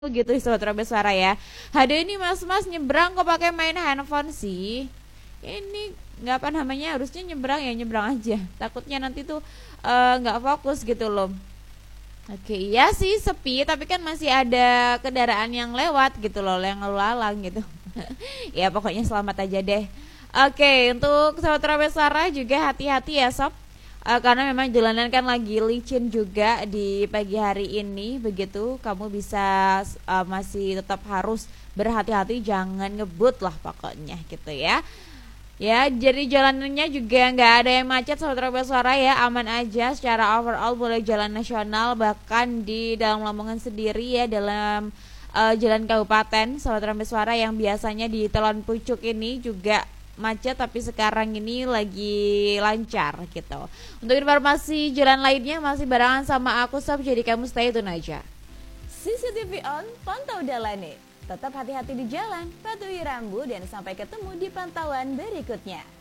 gitu sobat Robe Suara ya. Ada ini mas-mas nyebrang kok pakai main handphone sih. Ini nggak apa namanya, harusnya nyebrang ya nyebrang aja. Takutnya nanti tuh nggak fokus gitu loh. Oke, iya sih sepi tapi kan masih ada kendaraan yang lewat gitu loh, yang lalu lalang gitu. Ya pokoknya selamat aja deh. Oke, untuk sobat Robe Suara juga hati-hati ya sob. Karena memang jalanan kan lagi licin juga di pagi hari ini, begitu kamu bisa masih tetap harus berhati-hati, jangan ngebut lah pokoknya gitu ya. Ya, jadi jalanannya juga nggak ada yang macet sobat Robe Suara ya, aman aja secara overall, boleh jalan nasional bahkan di dalam Lamongan sendiri ya, dalam jalan kabupaten sobat Robe Suara yang biasanya di Telon Pucuk ini juga macet tapi sekarang ini lagi lancar gitu. Untuk informasi jalan lainnya masih barengan sama aku sob, jadi kamu stay tune aja. CCTV on, pantau dalane. Tetap hati-hati di jalan, patuhi rambu dan sampai ketemu di pantauan berikutnya.